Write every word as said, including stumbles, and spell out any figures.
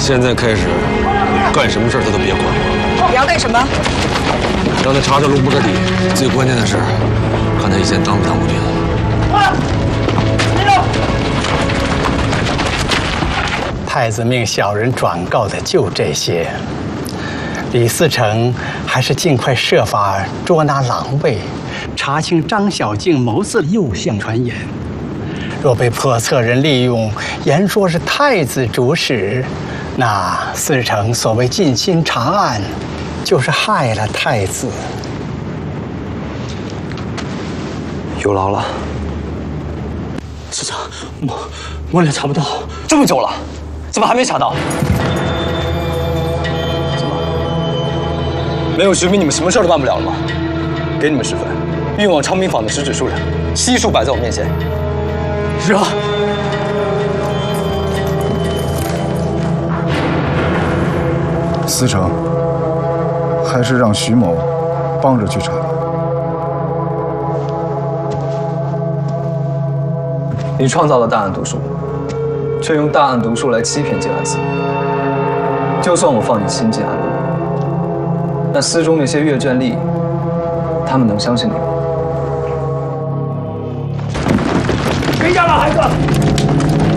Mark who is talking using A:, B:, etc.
A: 现在开始，干什么事儿他都别管。
B: 你要干什么？
A: 让他查查龙波的底。最关键的是，看他以前当没当过兵。
C: 太子命小人转告的就这些。李嗣成还是尽快设法捉拿狼卫，查清张小静谋刺诱向传言。若被叵测人利用，言说是太子主使，那嗣成所谓尽心查案，就是害了太子。
D: 有劳了，
E: 师长，我我也查不到，
D: 这么久了，怎么还没查到？怎么？没有实名，你们什么事儿都办不了了吗？给你们十分，运往昌平坊的使者数量，悉数摆在我面前。
E: 是啊。
F: 司成，还是让徐某帮着去查吧。
D: 你创造了大案毒术，却用大案毒术来欺骗静安寺。就算我放你心进安路，那寺中那些阅卷吏，他们能相信你吗？
E: 回家吧，孩子。